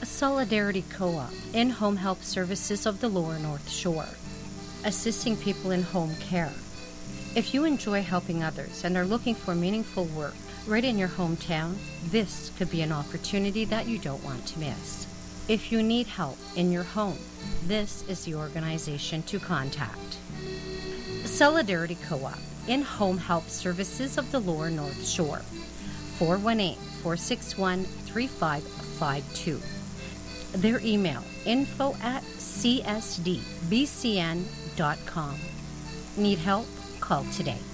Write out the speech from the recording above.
Solidarity Co-op, in-home help services of the Lower North Shore, assisting people in home care. If you enjoy helping others and are looking for meaningful work right in your hometown, this could be an opportunity that you don't want to miss. If you need help in your home, this is the organization to contact. Solidarity Co-op, in-home help services of the Lower North Shore, 418-461-3552. Their email, info@csdbcn.com. Need help? Call today.